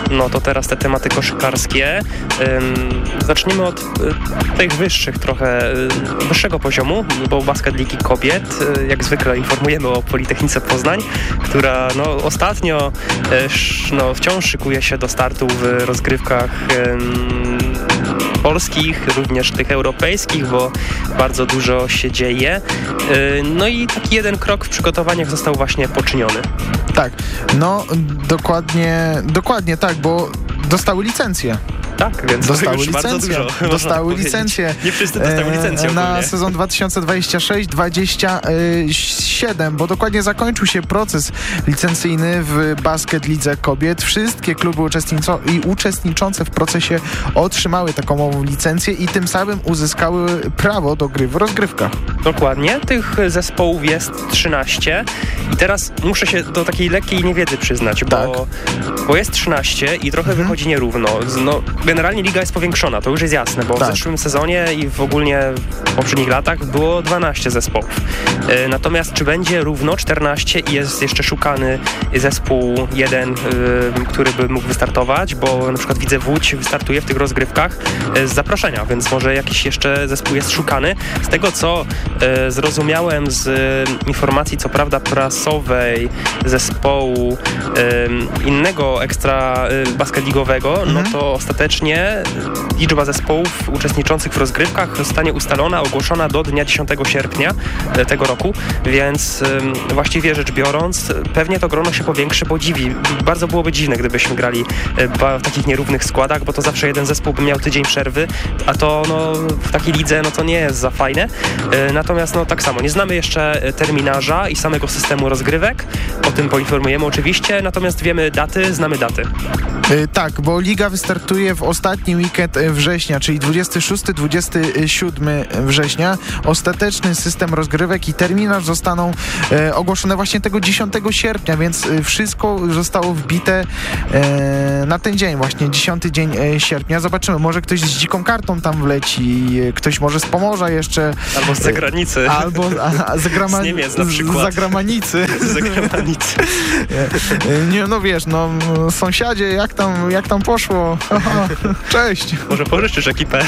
no to teraz te tematy koszykarskie. Zaczniemy od tych wyższych trochę, wyższego poziomu, bo Basket Ligi Kobiet, jak zwykle informujemy o Politechnice Poznań, która no, ostatnio no, wciąż szykuje się do startu w rozgrywkach polskich, również tych europejskich, bo bardzo dużo się dzieje. No i taki jeden krok w przygotowaniach został właśnie poczyniony. Tak, no dokładnie tak, bo dostały licencję. Tak, więc dostały to już licencję. Bardzo dużo. Dostały licencję. Nie wszyscy dostały licencję na ogólnie. sezon 2026-27, bo dokładnie zakończył się proces licencyjny w Basket Lidze Kobiet. Wszystkie kluby uczestniczące w procesie otrzymały taką licencję i tym samym uzyskały prawo do gry w rozgrywkach. Dokładnie. Tych zespołów jest 13 i teraz muszę się do takiej lekkiej niewiedzy przyznać, bo jest 13 i trochę wychodzi nierówno. No, generalnie liga jest powiększona, to już jest jasne, bo w zeszłym sezonie i ogólnie w poprzednich latach było 12 zespołów. Natomiast czy będzie równo 14 i jest jeszcze szukany zespół jeden, który by mógł wystartować, bo na przykład widzę Łódź wystartuje w tych rozgrywkach z zaproszenia, więc może jakiś jeszcze zespół jest szukany. Z tego co zrozumiałem z informacji, co prawda prasowej zespołu innego ekstra basketligowego, no to ostatecznie liczba zespołów uczestniczących w rozgrywkach zostanie ustalona, ogłoszona do dnia 10 sierpnia tego roku, więc właściwie rzecz biorąc pewnie to grono się powiększy, bo bardzo byłoby dziwne, gdybyśmy grali w takich nierównych składach, bo to zawsze jeden zespół by miał tydzień przerwy, a to no, w takiej lidze no to nie jest za fajne. Natomiast no tak samo, nie znamy jeszcze terminarza i samego systemu rozgrywek, o tym poinformujemy oczywiście, natomiast znamy daty. Tak, bo liga wystartuje w ostatni weekend września, czyli 26-27 września. Ostateczny system rozgrywek i terminarz zostaną ogłoszone właśnie tego 10 sierpnia, więc wszystko zostało wbite na ten dzień, właśnie 10 dzień sierpnia. Zobaczymy, może ktoś z dziką kartą tam wleci, ktoś może z Pomorza jeszcze. Albo z zagranicy. Albo z Niemiec na przykład. Z zagranicy. Nie, no wiesz, no sąsiadzie, jak tam poszło? Aha, cześć. Może pożyczysz ekipę.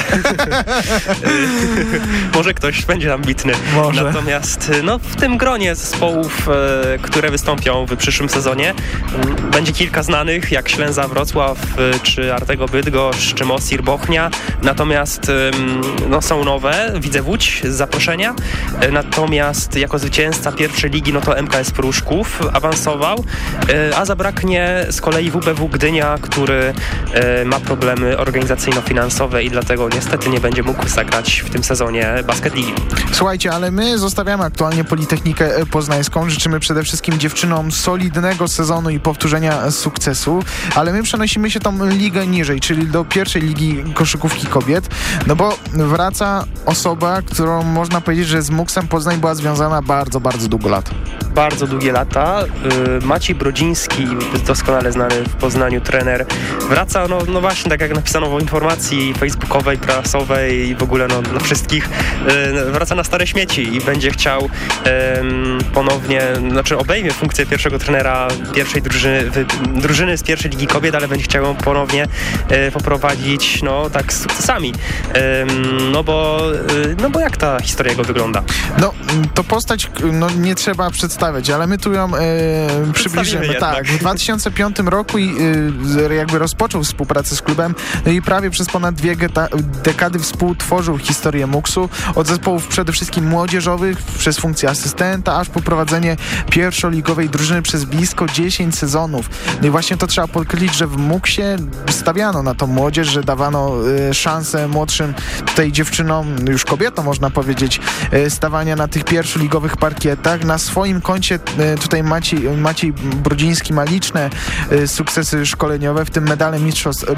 Może ktoś będzie ambitny. Może. Natomiast no, w tym gronie zespołów, które wystąpią w przyszłym sezonie, będzie kilka znanych, jak Ślęza Wrocław, czy Artego Bydgoszcz, czy Mosir Bochnia. Natomiast no, są nowe. Widzę Łódź z zaproszenia. Natomiast jako zwycięzca pierwszej ligi, no to MKS Pruszków awansował, a zabraknie z kolei WBW Gdynia, który ma problemy organizacyjno-finansowe i dlatego niestety nie będzie mógł zagrać w tym sezonie Basket Ligi. Słuchajcie, ale my zostawiamy aktualnie Politechnikę Poznańską. Życzymy przede wszystkim dziewczynom solidnego sezonu i powtórzenia sukcesu, ale my przenosimy się tą ligę niżej, czyli do pierwszej ligi koszykówki kobiet, no bo wraca osoba, którą można powiedzieć, że z MUKS-em Poznań była związana bardzo, bardzo długo lat. Bardzo długie lata. Maciej Brodziński, doskonale znany w Poznaniu trener, wraca, no właśnie, tak jak napisano w informacji facebookowej, prasowej i w ogóle no, dla wszystkich, wraca na stare śmieci i będzie chciał ponownie, obejmie funkcję pierwszego trenera pierwszej drużyny z pierwszej ligi kobiet, ale będzie chciał ją ponownie poprowadzić, no tak z sukcesami. No bo jak ta historia jego wygląda? No, to postać, no nie trzeba przedstawiać, ale my tu ją przybliżymy. Tak, w 2005 roku jakby rozpoczął współpracę z klubem, no i prawie przez ponad 2 dekady współtworzył historię MUKS-u, od zespołów przede wszystkim młodzieżowych, przez funkcję asystenta, aż po prowadzenie pierwszoligowej drużyny przez blisko 10 sezonów. No i właśnie to trzeba podkreślić, że w MUKS-ie stawiano na tą młodzież, że dawano szansę młodszym tutaj dziewczynom, już kobietom można powiedzieć, stawania na tych pierwszoligowych parkietach. Na swoim koncie tutaj Maciej Brodziński ma liczne sukcesy szkoleniowe, w tym medale Mistrzostw Polski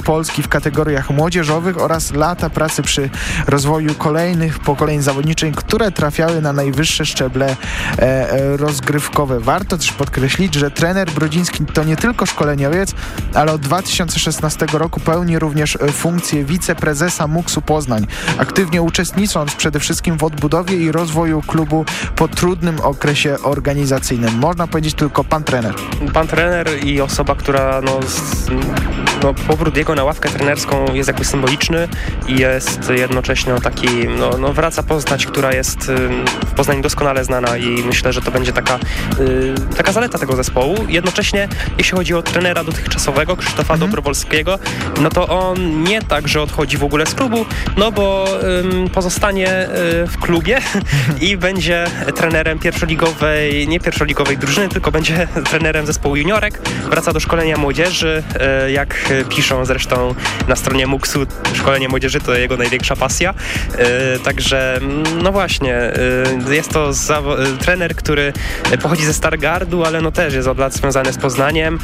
w kategoriach młodzieżowych oraz lata pracy przy rozwoju kolejnych pokoleń zawodniczych, które trafiały na najwyższe szczeble rozgrywkowe. Warto też podkreślić, że trener Brodziński to nie tylko szkoleniowiec, ale od 2016 roku pełni również funkcję wiceprezesa MUKS-u Poznań, aktywnie uczestnicząc przede wszystkim w odbudowie i rozwoju klubu po trudnym okresie organizacyjnym. Można powiedzieć tylko pan trener. Pan trener i osoba, która powrót jego na ławkę trenerską jest jakby symboliczny i jest jednocześnie taki, wraca postać, która jest w Poznaniu doskonale znana i myślę, że to będzie taka zaleta tego zespołu. Jednocześnie, jeśli chodzi o trenera dotychczasowego, Krzysztofa Dobrowolskiego, no to on nie tak, że odchodzi w ogóle z klubu, bo pozostanie w klubie i będzie trenerem nie pierwszoligowej drużyny, tylko będzie trenerem zespołu juniorek. Wraca do szkolenia młodzieży, jak piszą zresztą na stronie MUKS-u, szkolenie młodzieży to jego największa pasja. Także, no właśnie, jest to trener, który pochodzi ze Stargardu, ale też jest od lat związany z Poznaniem.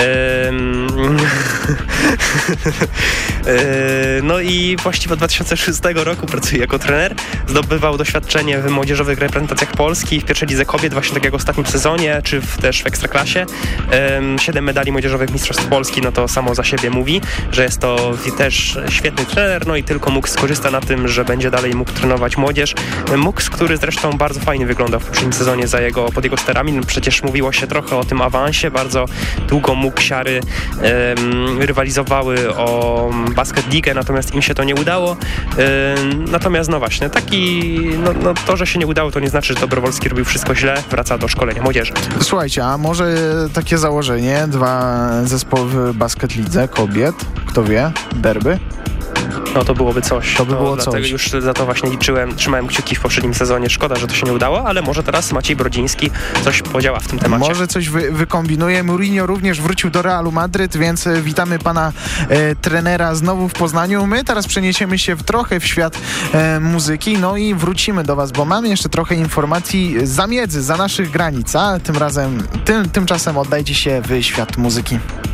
No i właściwie od 2006 roku pracuje jako trener. Zdobywał doświadczenie w młodzieżowych reprezentacjach Polski, w pierwszej lidze kobiet, właśnie tak jak w ostatnim sezonie, czy też w Ekstraklasie. 7 medali młodzieżowych Mistrzostw Polski, to samo za siebie mówi, że jest to też świetny trener, i tylko MUKS skorzysta na tym, że będzie dalej mógł trenować młodzież. MUKS, który zresztą bardzo fajnie wyglądał w poprzednim sezonie pod jego sterami. Przecież mówiło się trochę o tym awansie, bardzo długo MUKSiary rywalizowały o Basket Ligę, natomiast im się to nie udało. Natomiast właśnie, to, że się nie udało, to nie znaczy, że Dobrowolski robił wszystko źle, wraca do szkolenia młodzieży. Słuchajcie, a może takie założenie, 2 zespoły w Basket Lidze kobiet, kto wie, derby? To byłoby coś. Dlatego już za to właśnie trzymałem kciuki w poprzednim sezonie. Szkoda, że to się nie udało, ale może teraz Maciej Brodziński coś podziała w tym temacie. Może coś wykombinuje. Mourinho również wrócił do Realu Madryt, więc witamy pana trenera znowu w Poznaniu. My teraz przeniesiemy się trochę w świat muzyki, i wrócimy do was, bo mamy jeszcze trochę informacji za naszych granic, a tymczasem oddajcie się w świat muzyki.